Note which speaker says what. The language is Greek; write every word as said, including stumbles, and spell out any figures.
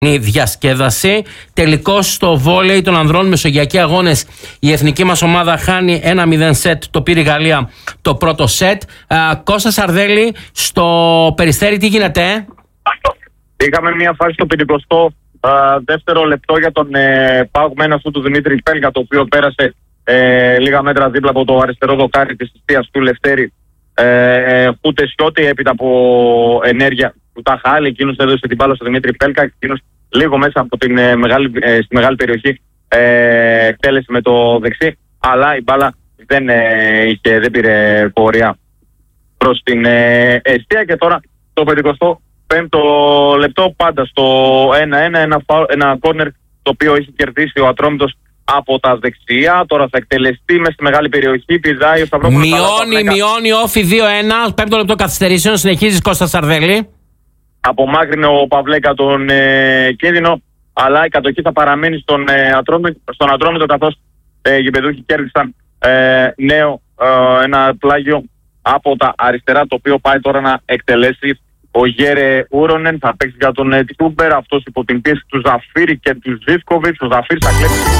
Speaker 1: Η διασκέδαση. Τελικώς στο βόλεϊ των ανδρών μεσογειακοί αγώνες η εθνική μας ομάδα χάνει ένα μηδέν σετ. Το πήρε η Γαλλία το πρώτο σετ. Κώστα Σαρδέλη, στο Περιστέρι τι γίνεται? Ε?
Speaker 2: Είχαμε μια φάση στο πενηκοστό δεύτερο λεπτό για τον ε, πάγωμένο αυτού του Δημήτρη Πέλκα, το οποίο πέρασε ε, λίγα μέτρα δίπλα από το αριστερό δοκάρι της εστίας του Λευτέρη ε, Χούτε Σιώτη, έπειτα από ενέργεια του Ταχάλη. Εκείνος έδωσε την μπάλα στο Δημήτρη Πέλκα, εκείνος λίγο μέσα από την ε, μεγάλη, ε, στη μεγάλη περιοχή ε, εκτέλεσε με το δεξί, αλλά η μπάλα δεν, ε, είχε, δεν πήρε πορεία προς την ε, εστία. Και τώρα το πενηκοστό πέμπτο λεπτό, πάντα στο ένα ένα, ένα, ένα κόρνερ το οποίο έχει κερδίσει ο Ατρόμητος από τα δεξιά. Τώρα θα εκτελεστεί μέσα στη μεγάλη περιοχή. Πηδάει ο Σταυρόπουλος.
Speaker 1: Μειώνει, μειώνει, όφι δύο ένα. Πέμπτο λεπτό καθυστερήσεων. Συνεχίζεις, Κώστα Σαρδέλη.
Speaker 2: Απομάκρυνε ο Παυλέκα τον ε, κίνδυνο, αλλά η κατοχή θα παραμένει στον, ε, Ατρόμητο, στον Ατρόμητο, καθώς ε, οι γηπεδούχοι κέρδισαν ε, νέο ε, ένα πλάγιο από τα αριστερά, το οποίο πάει τώρα να εκτελέσει ο Γέρε Ούρονεν. Θα παίξει για τον ε, Τούμπερ, αυτός υπό την πίεση του Ζαφίρη και του Ζίσκοβιτς. Ο Ζαφίρης θα κλέψει